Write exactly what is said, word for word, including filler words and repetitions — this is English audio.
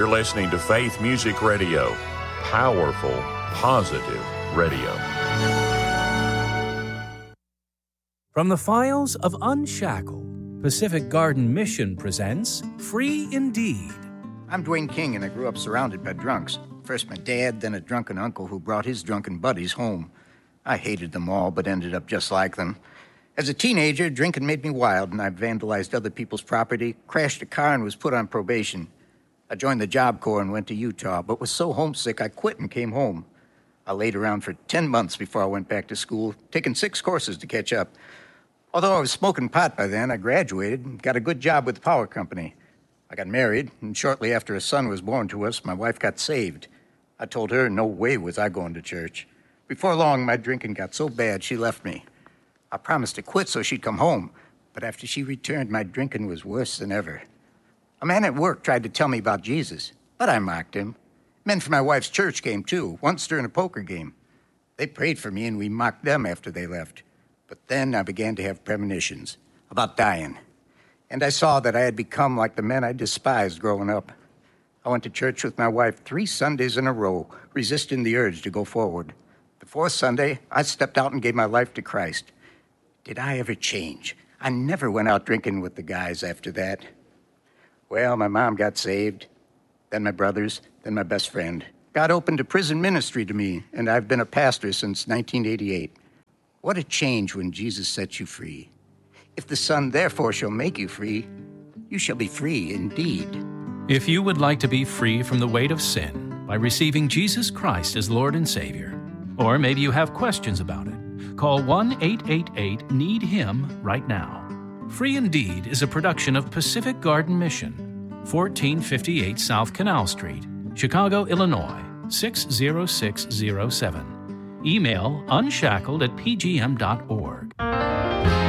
You're listening to Faith Music Radio. Powerful, positive radio. From the files of Unshackled, Pacific Garden Mission presents Free Indeed. I'm Dwayne King, and I grew up surrounded by drunks. First my dad, then a drunken uncle who brought his drunken buddies home. I hated them all, but ended up just like them. As a teenager, drinking made me wild, and I vandalized other people's property, crashed a car, and was put on probation. I joined the Job Corps and went to Utah, but was so homesick I quit and came home. I laid around for ten months before I went back to school, taking six courses to catch up. Although I was smoking pot by then, I graduated and got a good job with the power company. I got married, and shortly after a son was born to us, my wife got saved. I told her no way was I going to church. Before long, my drinking got so bad she left me. I promised to quit so she'd come home, but after she returned, my drinking was worse than ever. A man at work tried to tell me about Jesus, but I mocked him. Men from my wife's church came too, once during a poker game. They prayed for me and we mocked them after they left. But then I began to have premonitions about dying. And I saw that I had become like the men I despised growing up. I went to church with my wife three Sundays in a row, resisting the urge to go forward. The fourth Sunday, I stepped out and gave my life to Christ. Did I ever change? I never went out drinking with the guys after that. Well, my mom got saved, then my brothers, then my best friend. God opened a prison ministry to me, and I've been a pastor since nineteen eighty-eight. What a change when Jesus sets you free. If the Son therefore shall make you free, you shall be free indeed. If you would like to be free from the weight of sin by receiving Jesus Christ as Lord and Savior, or maybe you have questions about it, call one eight eight eight need him right now. Free Indeed is a production of Pacific Garden Mission, fourteen fifty-eight South Canal Street, Chicago, Illinois, six zero six zero seven. Email unshackled at p g m dot org.